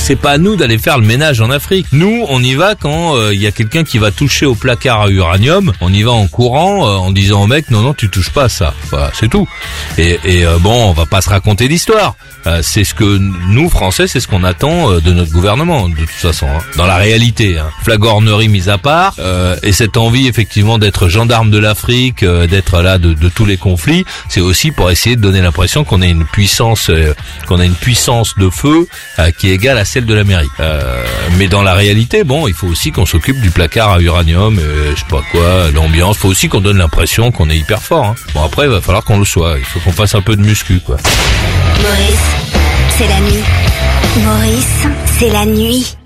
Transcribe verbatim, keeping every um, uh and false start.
c'est pas à nous d'aller faire le ménage en Afrique. Nous, on y va quand il euh, y a quelqu'un qui va toucher au placard à uranium. On y va en courant, euh, en disant au mec, non, non, tu touches pas à ça. Voilà, c'est tout. Et, et euh, bon, on va pas se raconter d'histoire. Euh, c'est ce que nous, Français, c'est ce qu'on attend euh, de notre gouvernement, de toute façon. Hein. Dans la réalité, hein. Flagornerie mise à part, euh, et cette envie, effectivement, d'être gendarme de l'Afrique, euh, d'être là de, de tous les conflits, c'est aussi pour essayer de donner l'impression qu'on a une puissance, euh, qu'on a une puissance de feu euh, qui est égale à celle de l'Amérique. Euh, mais dans la réalité, bon, il faut aussi qu'on s'occupe du placard à uranium, euh, je sais pas quoi, l'ambiance. Il faut aussi qu'on donne l'impression qu'on est hyper fort. Hein. Bon, après, il va falloir qu'on le soit. Il faut qu'on fasse un peu de muscu, quoi. Maurice, c'est la nuit. Maurice, c'est la nuit.